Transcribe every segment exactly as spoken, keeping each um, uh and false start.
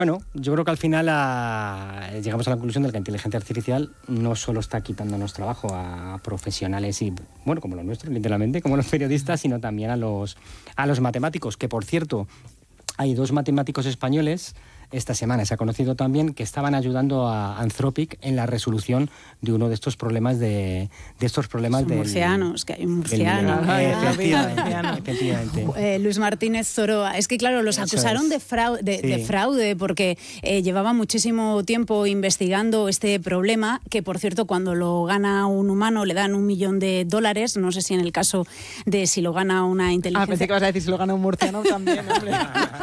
Bueno, yo creo que al final a, llegamos a la conclusión de que la inteligencia artificial no solo está quitándonos trabajo a profesionales y, bueno, como los nuestros, literalmente, como los periodistas, sino también a los, a los matemáticos, que por cierto, hay dos matemáticos españoles, esta semana se ha conocido también, que estaban ayudando a Anthropic en la resolución de uno de estos problemas de, de estos problemas de murcianos, que hay un murciano. Ah, efectivamente, efectivamente. Eh, Luis Martínez Zoroa. Es que claro, los acusaron de fraude, de, sí. de fraude porque eh, llevaba muchísimo tiempo investigando este problema, que por cierto cuando lo gana un humano le dan un millón de dólares. No sé si en el caso de si lo gana una inteligencia. Ah, pensé que vas a decir si lo gana un murciano también, hombre.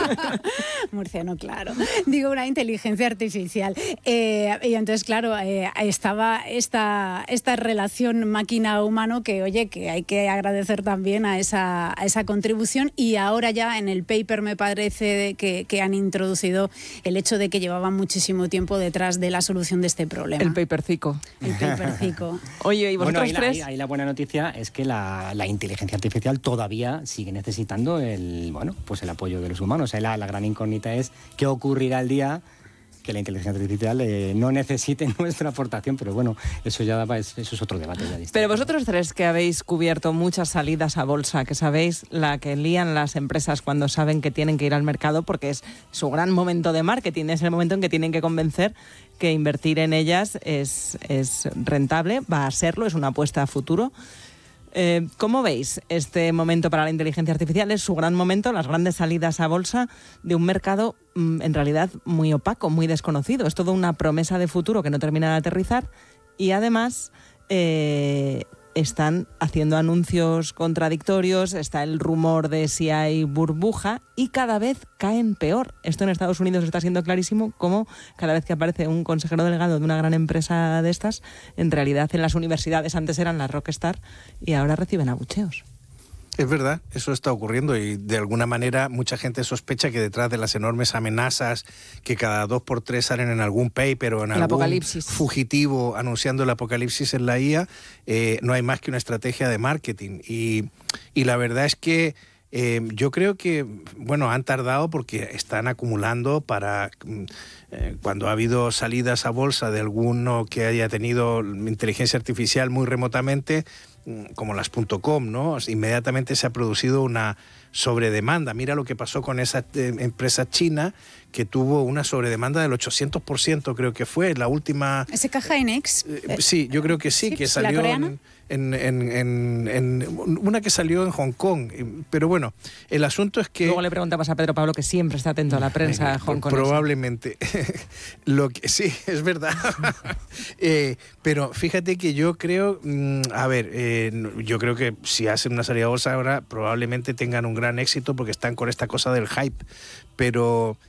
Murciano, claro. Digo, una inteligencia artificial. Eh, y entonces, claro, eh, estaba esta, esta relación máquina-humano que, oye, que hay que agradecer también a esa, a esa contribución. Y ahora ya en el paper me parece que, que han introducido el hecho de que llevaban muchísimo tiempo detrás de la solución de este problema. El papercico. El papercico. Oye, ¿y vosotros bueno, ahí tres? La, ahí, ahí la buena noticia es que la, la inteligencia artificial todavía sigue necesitando el, bueno, pues el apoyo de los humanos. La, la gran incógnita es qué ocurrirá al día que la inteligencia artificial eh, no necesite nuestra aportación, pero bueno, eso ya eso es otro debate ya distinto. Pero vosotros tres que habéis cubierto muchas salidas a bolsa, que sabéis la que lían las empresas cuando saben que tienen que ir al mercado porque es su gran momento de marketing, es el momento en que tienen que convencer que invertir en ellas es, es rentable, va a serlo, es una apuesta a futuro. Eh, ¿Cómo veis este momento para la inteligencia artificial? Es su gran momento, las grandes salidas a bolsa de un mercado mmm, en realidad muy opaco, muy desconocido. Es toda una promesa de futuro que no termina de aterrizar y además eh, están haciendo anuncios contradictorios, está el rumor de si hay burbuja y cada vez caen peor. Esto en Estados Unidos está siendo clarísimo, como cada vez que aparece un consejero delegado de una gran empresa de estas, en realidad en las universidades antes eran las rockstar y ahora reciben abucheos. Es verdad, eso está ocurriendo y de alguna manera mucha gente sospecha que detrás de las enormes amenazas que cada dos por tres salen en algún paper o en el algún apocalipsis. fugitivo anunciando el apocalipsis en la I A, eh, no hay más que una estrategia de marketing. Y, y la verdad es que eh, yo creo que, bueno, han tardado porque están acumulando para... Eh, cuando ha habido salidas a bolsa de alguno que haya tenido inteligencia artificial muy remotamente, como las .com, ¿no? Inmediatamente se ha producido una sobredemanda. Mira lo que pasó con esa eh, empresa china que tuvo una sobredemanda del ochocientos por ciento, creo que fue la última... ¿Ese Caja Inex? Eh, sí, yo creo que sí, sí que salió... ¿La coreana? En, en, en, en una que salió en Hong Kong, pero bueno, el asunto es que... Luego le preguntamos a Pedro Pablo, que siempre está atento a la prensa eh, hongkonesa. Probablemente. Lo que, sí, es verdad. eh, pero fíjate que yo creo, mmm, a ver, eh, yo creo que si hacen una salida a bolsa ahora, probablemente tengan un gran éxito porque están con esta cosa del hype, pero...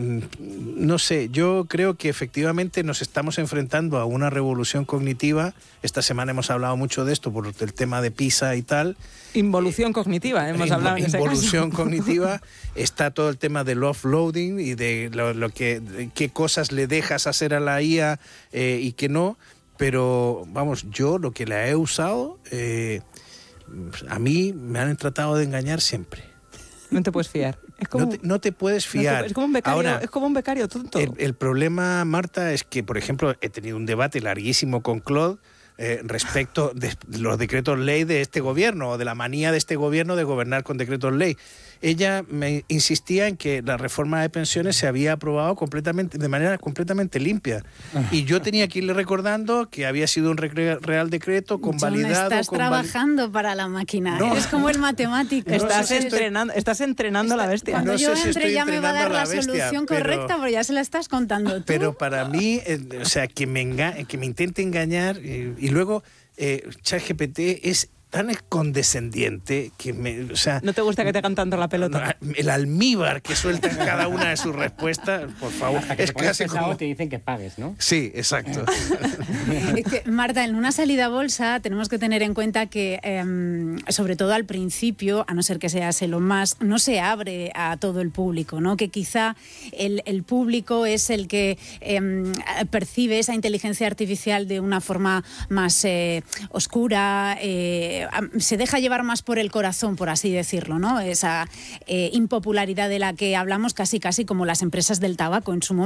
No sé, yo creo que efectivamente nos estamos enfrentando a una revolución cognitiva. Esta semana hemos hablado mucho de esto por el tema de PISA y tal. Involución cognitiva, hemos Invo- hablado en ese Involución caso. cognitiva. Está todo el tema del offloading y de lo, lo que, de qué cosas le dejas hacer a la I A eh, y qué no. Pero, vamos, yo lo que la he usado, eh, a mí me han tratado de engañar siempre. No te puedes fiar. Es como, no, te, no te puedes fiar. No te, es, como un becario, Ahora, es como un becario tonto. El, el problema, Marta, es que, por ejemplo, he tenido un debate larguísimo con Claude eh, respecto de los decretos ley de este gobierno o de la manía de este gobierno de gobernar con decretos ley. Ella me insistía en que la reforma de pensiones se había aprobado completamente, de manera completamente limpia. Y yo tenía que irle recordando que había sido un re- real decreto convalidado. Estás con trabajando para la máquina. No. Eres como el matemático. No estás, sé si entrenando, estoy... estás entrenando a la bestia. Cuando no yo sé entre si ya me va a dar la, la bestia, solución pero, correcta, porque ya se la estás contando tú. Pero para mí, eh, o sea, que me, enga- que me intente engañar eh, y luego eh, ChatGPT es tan condescendiente que me, o sea, ¿no te gusta que te hagan tanto la pelota? El almíbar que suelta en cada una de sus respuestas, por favor, hasta que es te pones casi pesado, como... te dicen que pagues, ¿no? Sí, exacto. Es que, Marta, en una salida a bolsa tenemos que tener en cuenta que, eh, sobre todo al principio, a no ser que seas Elon Musk, no se abre a todo el público, ¿no? Que quizá el, el público es el que eh, percibe esa inteligencia artificial de una forma más eh, oscura, eh, eh, se deja llevar más por el corazón, por así decirlo, ¿no? Esa eh, impopularidad de la que hablamos, casi casi como las empresas del tabaco en su momento.